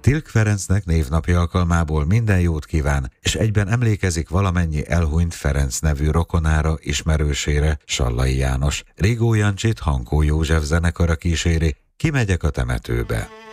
Tilk Ferencnek névnapja alkalmából minden jót kíván, és egyben emlékezik valamennyi elhunyt Ferenc nevű rokonára, ismerősére, Sallai János. Rigó Jancsit Hankó József zenekara kíséri, Kimegyek a temetőbe.